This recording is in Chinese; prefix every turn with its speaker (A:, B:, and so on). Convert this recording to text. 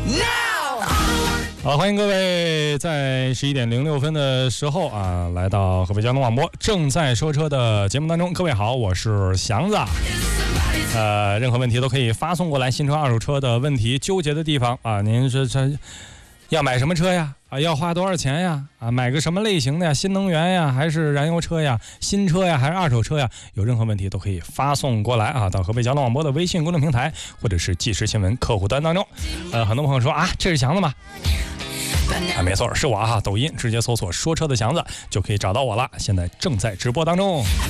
A: 好，欢迎各位在11:06的时候啊，来到河北交通广播正在说车的节目当中。各位好，我是祥子。任何问题都可以发送过来，新车、二手车的问题、纠结的地方啊，您这要买什么车呀？啊，要花多少钱呀？啊，买个什么类型的呀？新能源呀，还是燃油车呀？新车呀，还是二手车呀？有任何问题都可以发送过来啊，到河北交通广播的微信公众平台，或者是即时新闻客户端当中。很多朋友说啊，这是祥子吗？啊，没错，是我哈，抖音直接搜索说车的祥子就可以找到我了，现在正在直播当中。